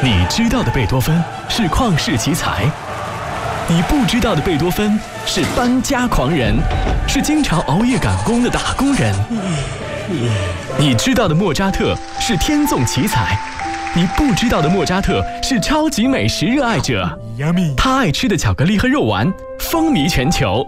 你知道的贝多芬是旷世奇才，你不知道的贝多芬是搬家狂人，是经常熬夜赶工的打工人。你知道的莫扎特是天纵奇才，你不知道的莫扎特是超级美食热爱者，他爱吃的巧克力和肉丸风靡全球。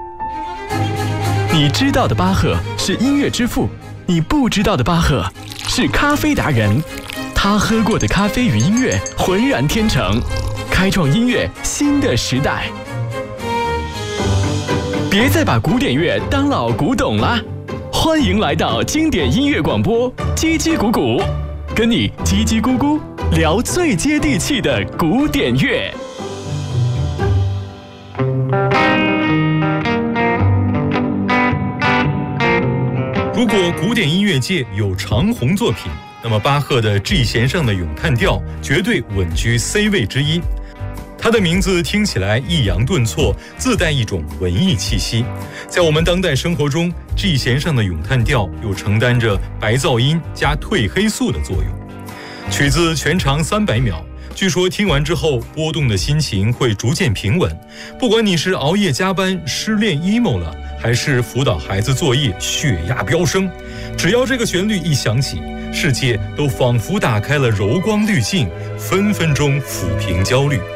你知道的巴赫是音乐之父，你不知道的巴赫是咖啡达人，他喝过的咖啡与音乐浑然天成，开创音乐新的时代。别再把古典乐当老古董啦！欢迎来到经典音乐广播，叽叽咕咕，跟你叽叽咕咕聊最接地气的古典乐。 如果古典音乐界有长红作品，那么巴赫的 G 弦上的咏叹调绝对稳居 C 位之一。他的名字听起来抑扬顿挫，自带一种文艺气息。在我们当代生活中， G 弦上的咏叹调又承担着白噪音加褪黑素的作用。曲子全长300秒，据说听完之后，波动的心情会逐渐平稳。不管你是熬夜加班、失恋 emo 了，还是辅导孩子作业血压飙升，只要这个旋律一响起，世界都仿佛打开了柔光滤镜，分分钟抚平焦虑。